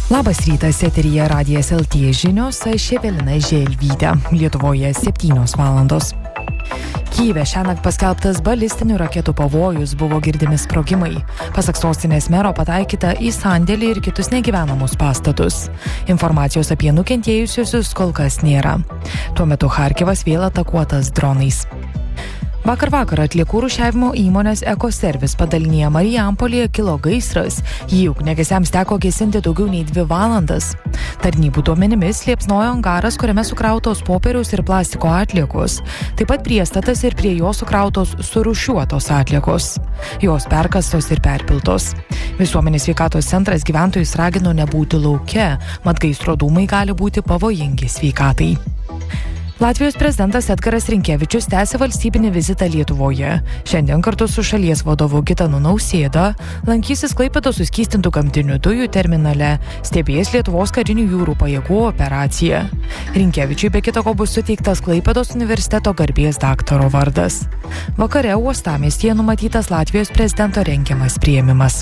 Labas rytas, eteryje Radijas LT žinios, aš Evelina Želvytė. Lietuvoje 7 valandos. Kyjive šiąnakt paskelbtas balistinių raketų pavojus, buvo girdimi sprogimai. Pasak sostinės mero pataikyta į sandėlį ir kitus negyvenamus pastatus. Informacijos apie nukentėjusiusius kol kas nėra. Tuo metu Charkivas vėl atakuotas dronais. Vakar atliekų rūšiavimo įmonės Ekoservis padalinyje Marijampolėje kilo gaisras. Jį ugniagesiams teko gesinti daugiau nei 2 valandas. Tarnybų duomenimis liepsnojo angaras, kuriame sukrautos popieriaus ir plastiko atliekos. Taip pat priestatas ir prie jo sukrautos surūšiuotos atliekos. Jos perkastos ir perpiltos. Visuomenės sveikatos centras gyventojus ragino nebūti lauke, mat gaisro dūmai gali būti pavojingi sveikatai. Latvijos prezidentas Edgaras Rinkevičius tęsia valstybinį vizitą Lietuvoje. Šiandien kartu su šalies vadovu Gitanu Nausėda lankysis Klaipėdos suskystintų gamtinių dujų terminale, stebės Lietuvos karinių jūrų pajėgų operaciją. Rinkevičiui be kita ko bus suteiktas Klaipėdos universiteto garbės daktaro vardas. Vakare uostamiestyje numatytas Latvijos prezidento rengiamas priėmimas.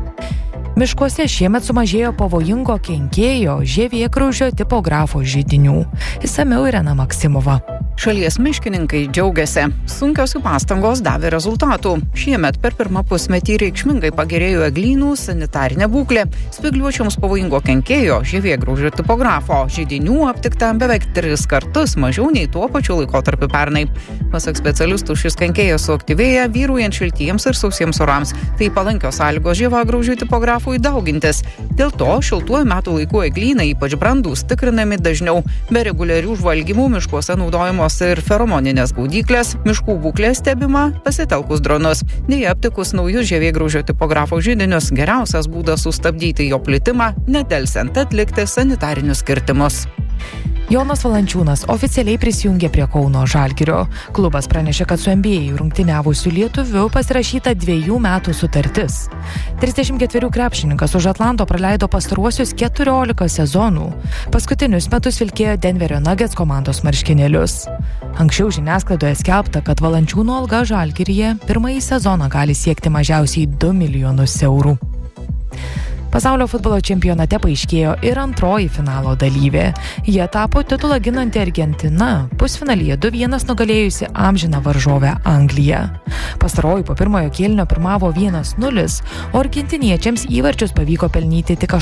Miškuose šiemet sumažėjo pavojingo kenkėjo žievėgraužio tipografo židinių. Išsamiau Irena Maksimova. Šalies miškininkai džiaugiasi. Sunkios jų pastangos davė rezultatų. Šiemet per pirmą pusmetį reikšmingai pagerėjo eglynų sanitarinė būklė. Spygliuočiams pavojingo kenkėjo žievėgraužio tipografo židinių aptikta beveik 3 kartus mažiau nei tuo pačiu laikotarpiu pernai. Pasak specialistų, šis kenkėjas suaktyvėja vyraujant šiltiems ir sausiems orams. Tai palankios sąlygos žievėgraužio tipografui daugintis. Dėl to šiltuoju metų laiku eglynai, ypač brandūs, tikrinami dažniau. Be reguliarių žvalgymų miškuose naudojamos ir feromoninės gaudyklės, miškų būklė stebima pasitelkus dronus. Deja, aptikus naujus žievėgraužio tipografo židinius, geriausias būdas sustabdyti jo plitimą, nedelsiant atlikti sanitarinius kirtimus. Jonas Valančiūnas oficialiai prisijungė prie Kauno Žalgirio. Klubas pranešė, kad su NBA rungtyniavusiu lietuviu pasirašyta 2 metų sutartis. 34 krepšininkas už Atlanto praleido pastaruosius 14 sezonų. Paskutinius metus vilkėjo Denverio Nuggets komandos marškinėlius. Anksčiau žiniasklaidoje skelbta, kad Valančiūno alga Žalgiryje pirmąjį sezoną gali siekti mažiausiai 2 milijonus eurų. Pasaulio futbolo čempionate paaiškėjo ir antroji finalo dalyvė. Jie tapo titulą ginanti Argentina, pusfinalyje 2-1 nugalėjusi amžiną varžovę Angliją. Pastaroji po pirmojo kėlinio pirmavo 1-0, o argentiniečiams įvarčius pavyko pelnyti tik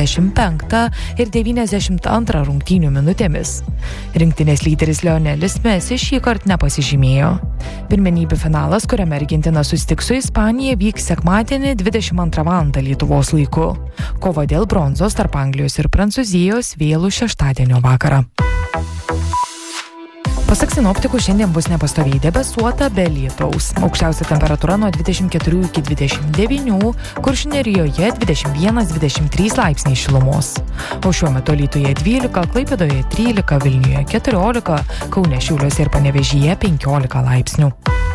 85 ir 92 rungtynių minutėmis. Rinktinės lyderis Lionelis Messi šįkart nepasižymėjo. Pirmenybių finalas, kuriame Argentina susitiks su Ispanija, vyks sekmadienį 22 val. Lietuvos laiku. Kova dėl bronzos tarp Anglijos ir Prancūzijos vėlų šeštadienio vakarą. Pasak sinoptikų, šiandien bus nepastoviai debesuota be lietaus. Aukščiausia temperatūra nuo 24 iki 29, Kuršių nerijoje 21-23 laipsniai šilumos. O šiuo metu Alytuje 12, Klaipėdoje 13, Vilniuje 14, Kaune, Šiauliuose ir Panevėžyje 15 laipsnių.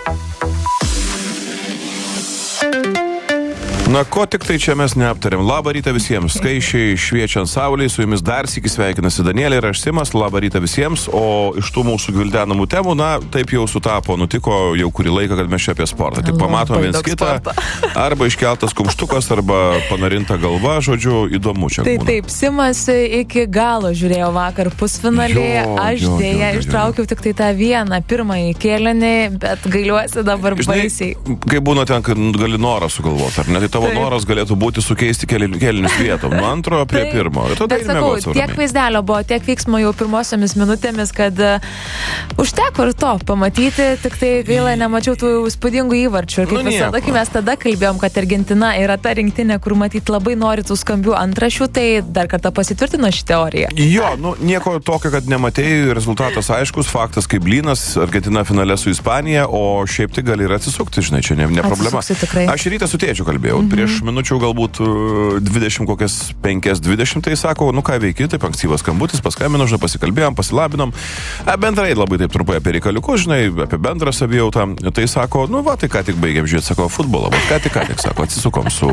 Na, ko tik tai čia mes neaptarėm. Labą rytą visiems. Skaičiai šviečiant saulei, su jumis dar sykį sveikinasi Danielė ir aš Simas. Labą rytą visiems. O iš tų mūsų gvildenamų temų, na, taip jau sutapo, nutiko jau kurį laiką, kad mes čia apie sportą. Tik pamatome viens kitą, arba iškeltas kumštukas, arba panarinta galva, žodžiu, įdomu čia. Taip, Simas iki galo žiūrėjo vakar pusfinalį. Aš dėja ištraukiau tik tai tą vieną pirmąjį kėlinį, bet gailiuosi dabar baisiai. Kai būna ten, kad gali norą sugalvoti, ar ne? Tai tavo noras galėtų būti sukeisti kėlinius vietom, nuo antrojo prie pirmo. Bet sakau, tiek vaizdelio buvo, tiek veiksmo jau pirmosiomis minutėmis, kad užteko ir to pamatyti, tik tai gaila nemačiau tų įspūdingų įvarčių. Ir kaip visada, kai mes tada kalbėjom, kad Argentina yra ta rinktinė, kur matyt labai nori tų skambių antrašių, tai dar kartą pasitvirtino ši teorija. Jo, nieko tokio, kad nematėjai, rezultatas aiškus, faktas kaip blynas, Argentina finale su Ispanija, o šiaip tai gali ir atsisukti, žinai, čia ne problema. Aš rytą su tėčiu kalbėjau. Prieš minučių galbūt 5:20, tai sako, nu ką veiki, taip ankstyvas skambutis, paskambino, žinai, pasikalbėjom, pasilabinom. Bendrai labai taip trumpai apie reikaliukus, žinai, apie bendrą savijautą. Tai sako, nu va, tai ką tik baigėm žiūrėti, sako, futbolą, va, ką tik, sako, atsisukom su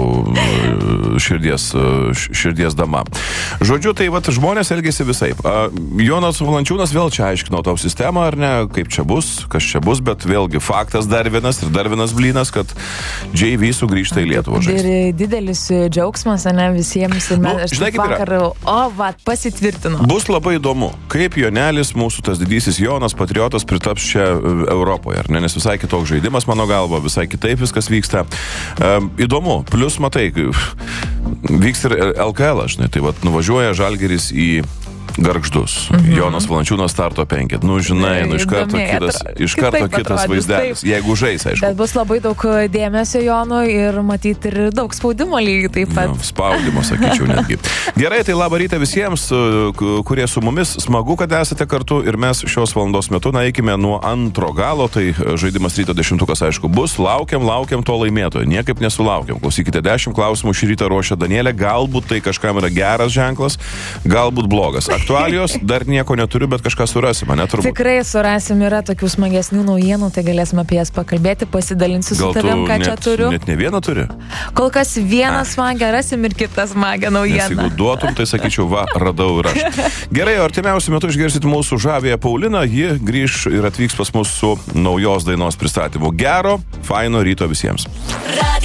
širdies dama. Žodžiu, tai va, žmonės elgėsi visaip. Jonas Valančiūnas vėl čia aiškino tau sistemą, ar ne, kaip čia bus, kas čia bus, bet vėlgi faktas dar vienas blynas, kad JV sugrįžta į Lietuvą. žaisti. Didelis džiaugsmas, ne, visiems. Ir mes vakar, pasitvirtino. Bus labai įdomu, kaip Jonelis, mūsų tas didysis Jonas, patriotas, pritaps čia Europoje, ar ne? Nes visai kitoks žaidimas, mano galva, visai kitaip viskas vyksta. Įdomu, plus matai, vyks ir LKL, žinai, tai vat nuvažiuoja Žalgiris į Gargždus. Jonas Valančiūnas starto 5. Žinai, iš karto kitas vaizdelis. Jeigu žais, aišku. Bet bus labai daug dėmesio Jonui ir matyti ir daug spaudimo lygiai taip pat. Spaudimo, sakyčiau, netgi. Gerai, tai labą rytą visiems, kurie su mumis. Smagu, kad esate kartu ir mes šios valandos metu eikime nuo antro galo. Tai žaidimas ryto 10, aišku, bus. Laukiam to laimėtojo. Niekaip nesulaukiam. Klausykite, 10 klausimų šį rytą ruošia Danielė. Galbūt tai kažkam yra geras ženklas, galbūt blogas. Aktualijos dar nieko neturiu, bet kažką surasime, neturbūt. Tikrai surasim, yra tokių smagesnių naujienų, tai galėsime apie jas pakalbėti, pasidalinsiu su tavim, ką čia turiu. Net ne vieną turi? Kol kas vieną smagę rasim ir kitą smagę naujieną. Nes jeigu duotum, tai sakyčiau, radau ir aš. Gerai, artimiausiu metu išgirsit mūsų žavėją Pauliną, ji grįš ir atvyks pas mus su naujos dainos pristatymu. Gero, faino ryto visiems.